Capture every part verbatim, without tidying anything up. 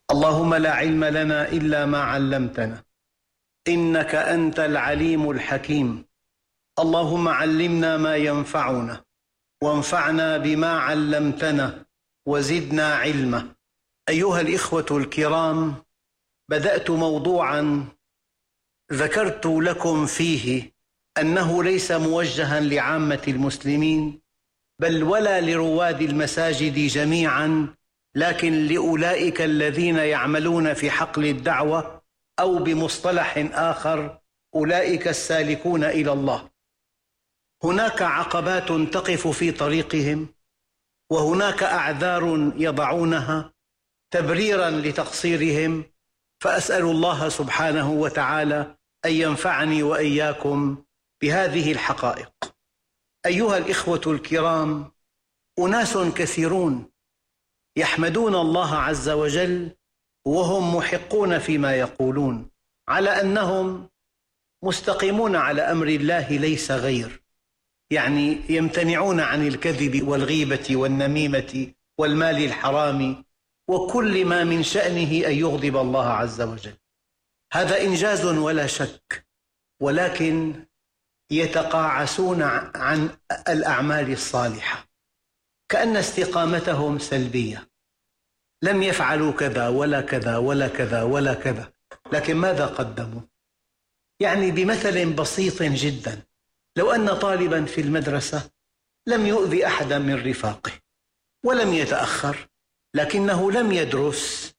اللهم لا علم لنا إلا ما علمتنا إنك أنت العليم الحكيم. اللهم علمنا ما ينفعنا وانفعنا بما علمتنا وزدنا علما. أيها الإخوة الكرام، بدأت موضوعا ذكرت لكم فيه أنه ليس موجها لعامة المسلمين بل ولا لرواد المساجد جميعا، لكن لأولئك الذين يعملون في حقل الدعوة، أو بمصطلح آخر أولئك السالكون إلى الله. هناك عقبات تقف في طريقهم، وهناك أعذار يضعونها تبريرا لتقصيرهم، فأسأل الله سبحانه وتعالى أن ينفعني وإياكم بهذه الحقائق. أيها الإخوة الكرام، أناس كثيرون يحمدون الله عز وجل وهم محقون فيما يقولون على أنهم مستقيمون على أمر الله ليس غير، يعني يمتنعون عن الكذب والغيبة والنميمة والمال الحرام وكل ما من شأنه أن يغضب الله عز وجل. هذا إنجاز ولا شك، ولكن يتقاعسون عن الأعمال الصالحة، كأن استقامتهم سلبية، لم يفعلوا كذا ولا كذا ولا كذا ولا كذا، لكن ماذا قدموا؟ يعني بمثل بسيط جدا، لو أن طالبا في المدرسة لم يؤذي أحدا من رفاقه ولم يتأخر، لكنه لم يدرس،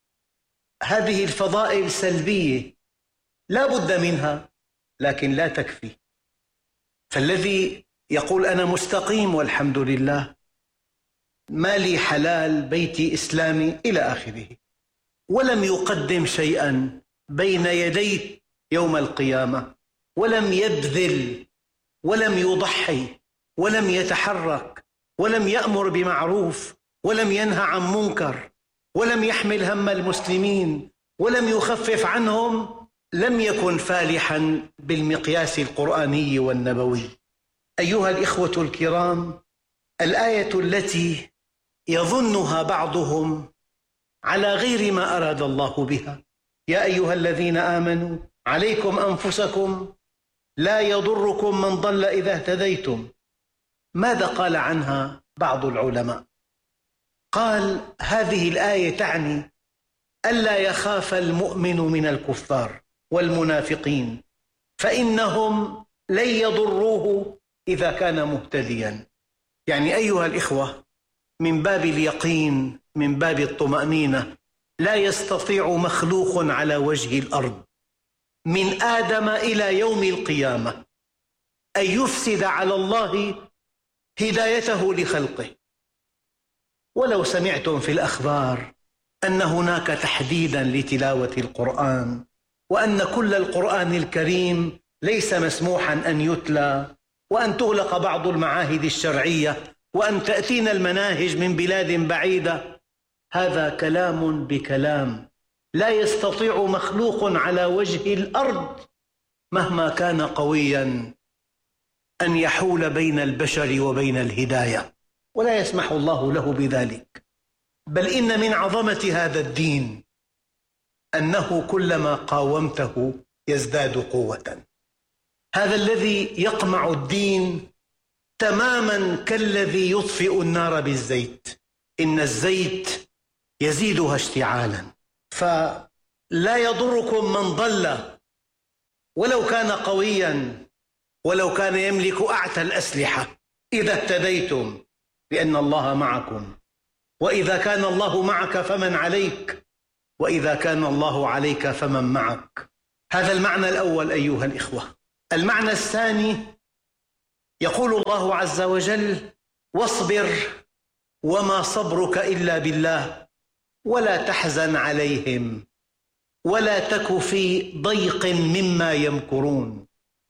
هذه الفضائل سلبية لا بد منها لكن لا تكفي. فالذي يقول أنا مستقيم والحمد لله، مالي حلال، بيتي إسلامي إلى آخره، ولم يقدم شيئا بين يديه يوم القيامة، ولم يبذل ولم يضحي ولم يتحرك ولم يأمر بمعروف ولم ينهى عن منكر ولم يحمل هم المسلمين ولم يخفف عنهم، لم يكن فالحا بالمقياس القرآني والنبوي. أيها الإخوة الكرام، الآية التي يظنها بعضهم على غير ما أراد الله بها، يا أيها الذين آمنوا عليكم أنفسكم لا يضركم من ضل إذا اهتديتم، ماذا قال عنها بعض العلماء؟ قال هذه الآية تعني ألا يخاف المؤمن من الكفار والمنافقين، فإنهم لن يضروه إذا كان مهتديا. يعني أيها الإخوة، من باب اليقين، من باب الطمأنينة، لا يستطيع مخلوق على وجه الأرض من آدم إلى يوم القيامة أن يفسد على الله هدايته لخلقه. ولو سمعتم في الأخبار أن هناك تحديدا لتلاوة القرآن، وأن كل القرآن الكريم ليس مسموحا أن يتلى، وأن تغلق بعض المعاهد الشرعية، وأن تأتينا المناهج من بلاد بعيدة، هذا كلام بكلام. لا يستطيع مخلوق على وجه الأرض مهما كان قويا أن يحول بين البشر وبين الهداية، ولا يسمح الله له بذلك. بل إن من عظمة هذا الدين أنه كلما قاومته يزداد قوة. هذا الذي يقمع الدين تماما كالذي يطفئ النار بالزيت، إن الزيت يزيدها اشتعالا. فلا يضركم من ضل ولو كان قويا، ولو كان يملك أعتى الأسلحة، إذا اهتديتم، لأن الله معكم، وإذا كان الله معك فمن عليك، وإذا كان الله عليك فمن معك. هذا المعنى الأول أيها الإخوة. المعنى الثاني، يقول الله عز وجل واصبر وما صبرك إلا بالله ولا تحزن عليهم ولا تك في ضيق مما يمكرون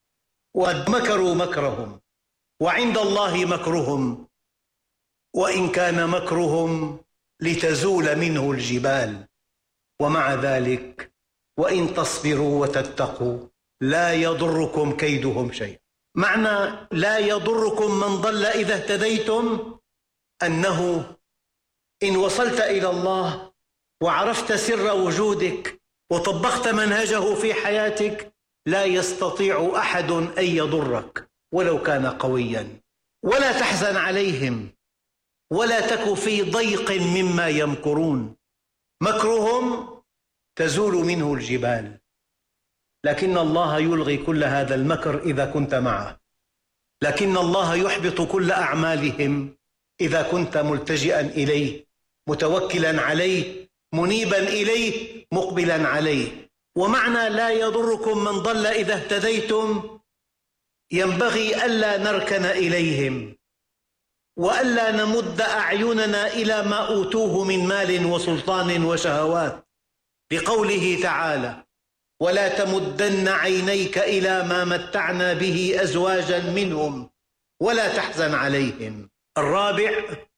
ومكروا مكرهم وعند الله مكرهم وإن كان مكرهم لتزول منه الجبال ومع ذلك وإن تصبروا وتتقوا لا يضركم كيدهم شيئا. معنى لا يضركم من ضل إذا اهتديتم أنه إن وصلت إلى الله وعرفت سر وجودك وطبقت منهجه في حياتك، لا يستطيع أحد أن يضرك ولو كان قويا. ولا تحزن عليهم ولا تك في ضيق مما يمكرون، مكرهم تزول منه الجبال، لكن الله يلغي كل هذا المكر إذا كنت معه، لكن الله يحبط كل أعمالهم إذا كنت ملتجئا إليه، متوكلا عليه، منيبا إليه، مقبلا عليه. ومعنى لا يضركم من ضل إذا اهتديتم ينبغي ألا نركن إليهم وألا نمد أعيننا إلى ما أوتوه من مال وسلطان وشهوات، لقوله تعالى: ولا تمدن عينيك إلى ما متعنا به أزواجا منهم ولا تحزن عليهم. الرابع: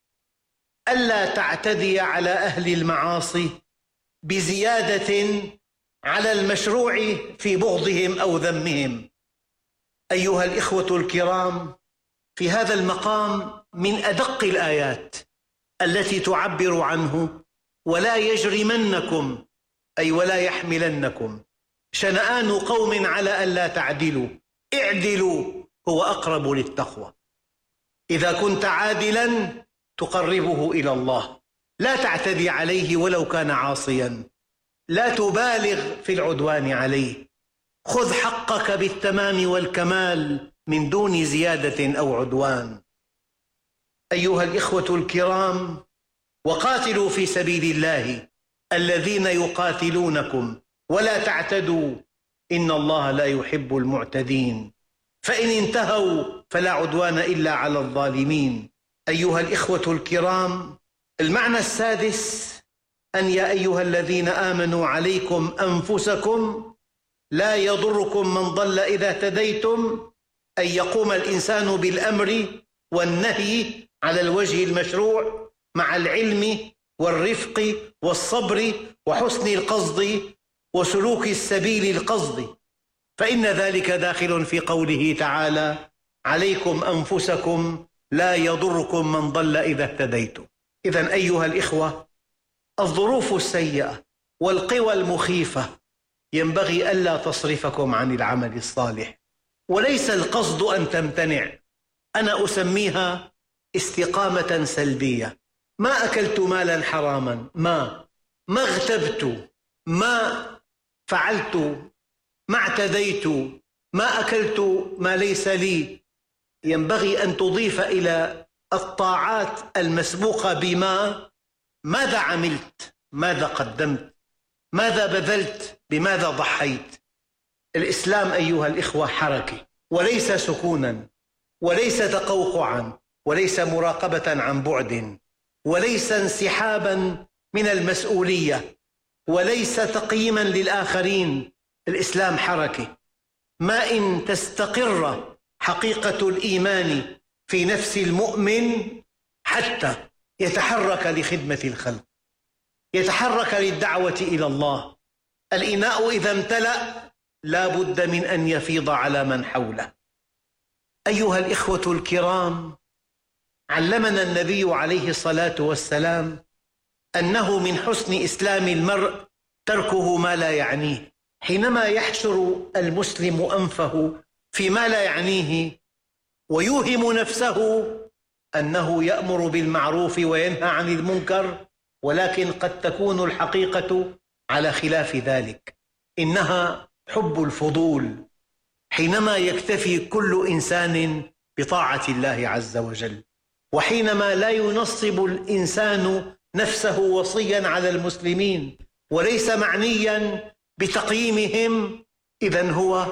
ألا تعتدي على أهل المعاصي بزيادة على المشروع في بغضهم أو ذمهم. أيها الإخوة الكرام، في هذا المقام من أدق الآيات التي تعبر عنه: ولا يجرمنكم، أي ولا يحملنكم، شنآن قوم على ألا تعدلوا، اعدلوا هو أقرب للتقوى. إذا كنت عادلا تقربه إلى الله، لا تعتدي عليه ولو كان عاصيا، لا تبالغ في العدوان عليه، خذ حقك بالتمام والكمال من دون زيادة أو عدوان. أيها الإخوة الكرام، وقاتلوا في سبيل الله الذين يقاتلونكم ولا تعتدوا إن الله لا يحب المعتدين، فإن انتهوا فلا عدوان إلا على الظالمين. أيها الإخوة الكرام، المعنى السادس: أن يا أيها الذين آمنوا عليكم أنفسكم لا يضركم من ضل إذا اهتديتم، أن يقوم الإنسان بالأمر والنهي على الوجه المشروع مع العلم والرفق والصبر وحسن القصد وسلوك السبيل القصد، فإن ذلك داخل في قوله تعالى: عليكم أنفسكم لا يضركم من ضل إذا اهتديتم. إذن أيها الإخوة، الظروف السيئة والقوى المخيفة ينبغي ألا تصرفكم عن العمل الصالح، وليس القصد أن تمتنع. أنا أسميها استقامة سلبية. ما أكلت مالا حراما، ما ما اغتبت، ما فعلت، ما اعتديت، ما أكلت ما ليس لي. ينبغي أن تضيف إلى الطاعات المسبوقة بما ماذا عملت، ماذا قدمت، ماذا بذلت، بماذا ضحيت. الإسلام أيها الإخوة حركة وليس سكونا، وليس تقوقعا، وليس مراقبة عن بعد، وليس انسحابا من المسؤولية، وليس تقييما للآخرين. الإسلام حركة. ما إن تستقر حقيقة الإيمان في نفس المؤمن حتى يتحرك لخدمة الخلق، يتحرك للدعوة إلى الله. الإناء إذا امتلأ لا بد من أن يفيض على من حوله. أيها الإخوة الكرام، علمنا النبي عليه الصلاة والسلام أنه من حسن إسلام المرء تركه ما لا يعنيه. حينما يحشر المسلم أنفه فيما لا يعنيه ويوهم نفسه أنه يأمر بالمعروف وينهى عن المنكر، ولكن قد تكون الحقيقة على خلاف ذلك، إنها حب الفضول، حينما يكتفي كل إنسان بطاعة الله عز وجل، وحينما لا ينصب الإنسان نفسه وصيا على المسلمين وليس معنيا بتقييمهم، إذن هو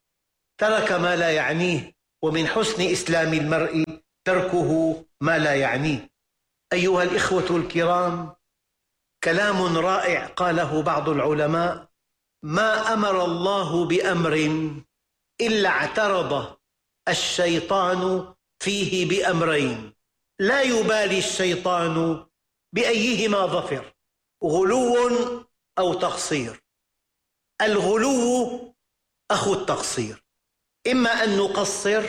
ترك ما لا يعنيه. ومن حسن إسلام المرء تركه ما لا يعنيه. أيها الإخوة الكرام، كلام رائع قاله بعض العلماء: ما أمر الله بأمر إلا اعترض الشيطان فيه بأمرين، لا يبالي الشيطان بأيهما ظفر، غلو أو تقصير. الغلو أخو التقصير، إما أن نقصر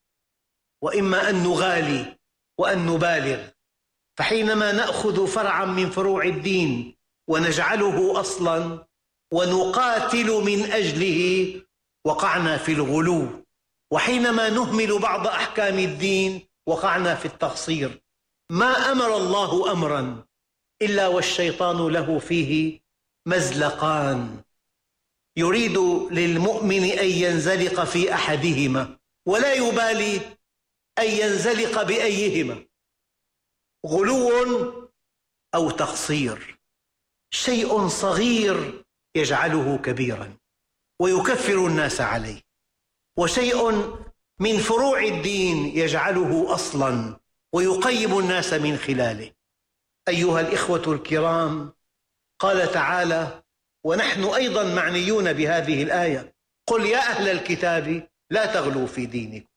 وإما أن نغالي وأن نبالغ. فحينما نأخذ فرعا من فروع الدين ونجعله أصلا ونقاتل من أجله، وقعنا في الغلو. وحينما نهمل بعض أحكام الدين وقعنا في التقصير. ما أمر الله أمرا إلا والشيطان له فيه مزلقان، يريد للمؤمن أن ينزلق في أحدهما ولا يبالي أن ينزلق بأيهما، غلو أو تقصير. شيء صغير يجعله كبيرا ويكفر الناس عليه، وشيء من فروع الدين يجعله أصلا ويقيم الناس من خلاله. أيها الإخوة الكرام، قال تعالى ونحن أيضا معنيون بهذه الآية: قل يا أهل الكتاب لا تغلوا في دينكم.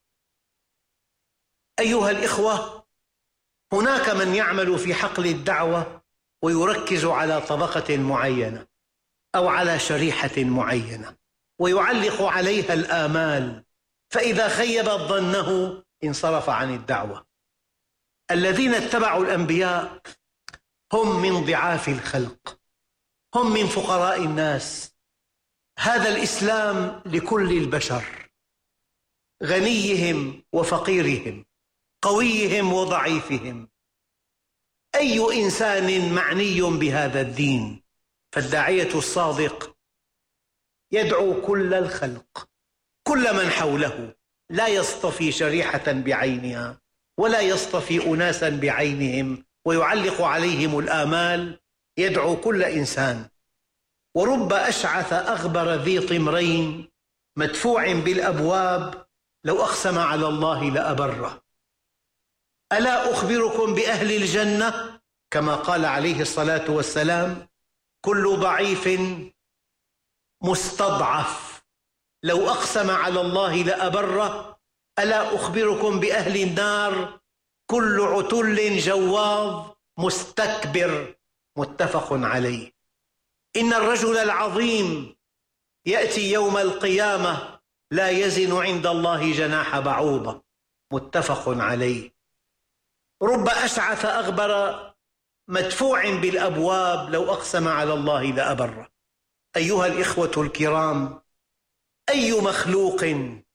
أيها الإخوة، هناك من يعمل في حقل الدعوة ويركز على طبقة معينة أو على شريحة معينة ويعلق عليها الآمال، فإذا خيب ظنه انصرف عن الدعوة. الذين اتبعوا الأنبياء هم من ضعاف الخلق، هم من فقراء الناس. هذا الإسلام لكل البشر، غنيهم وفقيرهم، قويهم وضعيفهم. أي إنسان معني بهذا الدين، فالداعية الصادق يدعو كل الخلق، كل من حوله، لا يصطفي شريحة بعينها ولا يصطفي أناسا بعينهم ويعلق عليهم الآمال، يدعو كل إنسان. ورب أشعث أغبر ذي طمرين مدفوع بالأبواب لو أقسم على الله لأبره. ألا أخبركم بأهل الجنة؟ كما قال عليه الصلاة والسلام: كل ضعيف مستضعف لو أقسم على الله لأبره. ألا أخبركم بأهل النار؟ كل عتل جواظ مستكبر. متفق عليه. إن الرجل العظيم يأتي يوم القيامة لا يزن عند الله جناح بعوضة. متفق عليه. رب أشعث أغبر مدفوع بالأبواب لو أقسم على الله لأبره. أيها الإخوة الكرام، أي مخلوق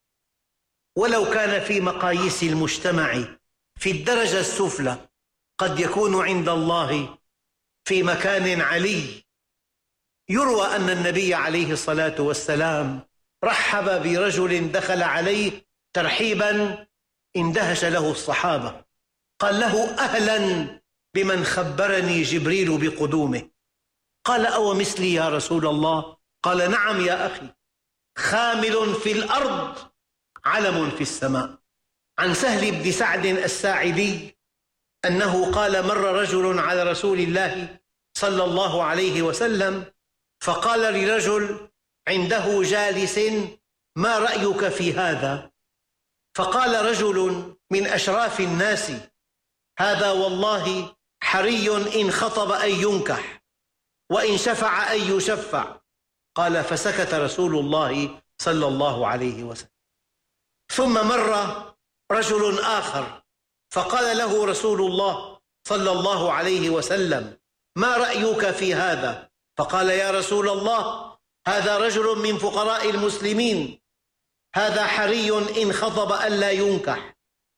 ولو كان في مقاييس المجتمع في الدرجة السفلى قد يكون عند الله في مكان علي. يروى أن النبي عليه الصلاة والسلام رحب برجل دخل عليه ترحيبا اندهش له الصحابة، قال له: أهلا بمن خبرني جبريل بقدومه. قال: أو مثلي يا رسول الله؟ قال: نعم يا أخي، خامل في الأرض علم في السماء. عن سهل بن سعد الساعدي أنه قال: مر رجل على رسول الله صلى الله عليه وسلم فقال لرجل عنده جالس: ما رأيك في هذا؟ فقال رجل من أشراف الناس: هذا والله حري إن خطب أن ينكح وإن شفع أن يشفع. قال: فسكت رسول الله صلى الله عليه وسلم. ثم مر رجل آخر فقال له رسول الله صلى الله عليه وسلم: ما رأيك في هذا؟ فقال: يا رسول الله، هذا رجل من فقراء المسلمين، هذا حري إن خطب ألا ينكح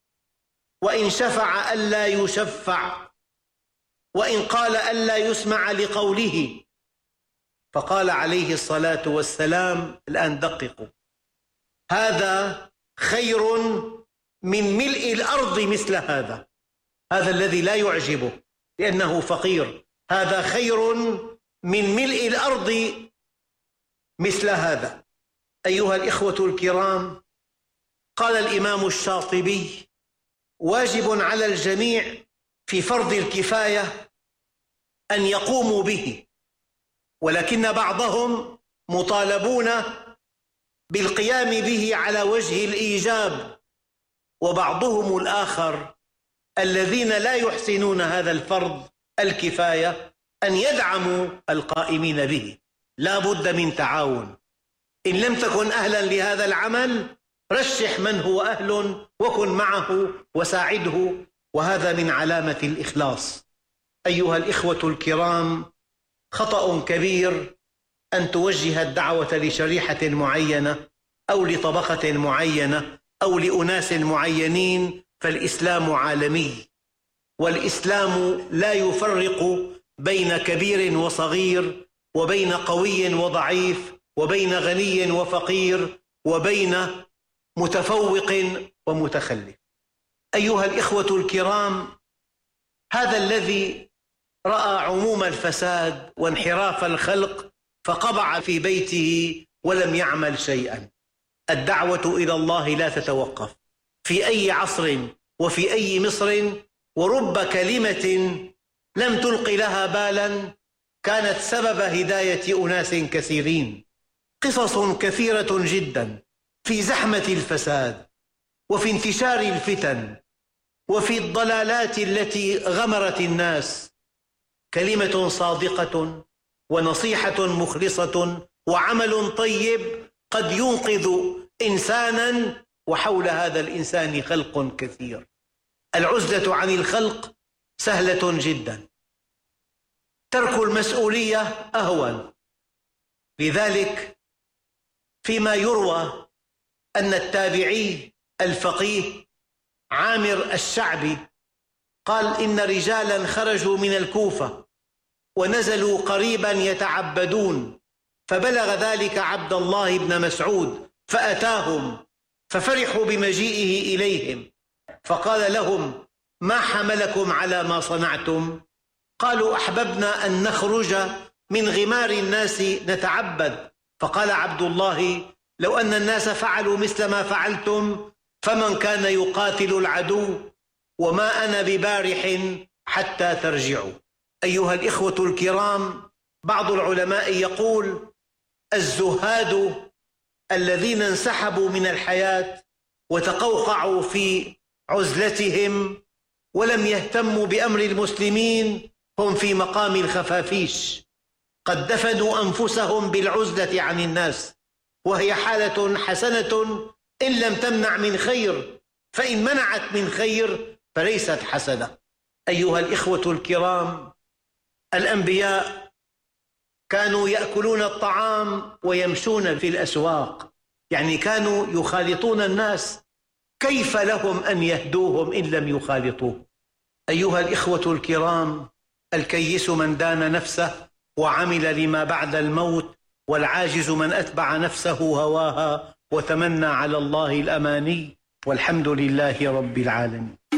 وإن شفع ألا يشفع وإن قال ألا يسمع لقوله. فقال عليه الصلاة والسلام: الآن دققوا، هذا خير من ملء الأرض مثل هذا. هذا الذي لا يعجبه لأنه فقير، هذا خير من ملء الأرض مثل هذا. أيها الإخوة الكرام، قال الإمام الشاطبي: واجب على الجميع في فرض الكفاية أن يقوموا به، ولكن بعضهم مطالبون بالقيام به على وجه الإيجاب، وبعضهم الآخر الذين لا يحسنون هذا الفرض الكفاية أن يدعموا القائمين به. لا بد من تعاون. إن لم تكن أهلا لهذا العمل رشح من هو أهل وكن معه وساعده، وهذا من علامة الإخلاص. أيها الإخوة الكرام، خطأ كبير أن توجه الدعوة لشريحة معينة أو لطبقة معينة أو لأناس معينين، فالإسلام عالمي، والإسلام لا يفرق بين كبير وصغير، وبين قوي وضعيف، وبين غني وفقير، وبين متفوق ومتخلف. أيها الإخوة الكرام، هذا الذي رأى عموم الفساد وانحراف الخلق فقبع في بيته ولم يعمل شيئا. الدعوة إلى الله لا تتوقف في أي عصر وفي أي مصر، ورب كلمة لم تلق لها بالا كانت سبب هداية أناس كثيرين. قصص كثيرة جدا في زحمة الفساد وفي انتشار الفتن وفي الضلالات التي غمرت الناس، كلمة صادقة ونصيحة مخلصة وعمل طيب قد ينقذ إنسانا، وحول هذا الإنسان خلق كثير. العزلة عن الخلق سهلة جدا، ترك المسؤولية أهون. لذلك فيما يروى أن التابعي الفقيه عامر الشعبي قال إن رجالا خرجوا من الكوفة ونزلوا قريبا يتعبدون، فبلغ ذلك عبد الله بن مسعود فأتاهم ففرحوا بمجيئه إليهم، فقال لهم: ما حملكم على ما صنعتم؟ قالوا: أحببنا أن نخرج من غمار الناس نتعبد. فقال عبد الله: لو أن الناس فعلوا مثل ما فعلتم فمن كان يقاتل العدو، وما أنا ببارح حتى ترجعوا. أيها الإخوة الكرام، بعض العلماء يقول: الزهاد الذين انسحبوا من الحياة وتقوقعوا في عزلتهم ولم يهتموا بأمر المسلمين هم في مقام الخفافيش، قد دفنوا أنفسهم بالعزلة عن الناس، وهي حالة حسنة إن لم تمنع من خير، فإن منعت من خير فليست حسنة. أيها الإخوة الكرام، الأنبياء كانوا يأكلون الطعام ويمشون في الأسواق، يعني كانوا يخالطون الناس، كيف لهم أن يهدوهم إن لم يخالطوه؟ أيها الإخوة الكرام، الكيس من دان نفسه وعمل لما بعد الموت، والعاجز من أتبع نفسه هواها وتمنى على الله الأماني، والحمد لله رب العالمين.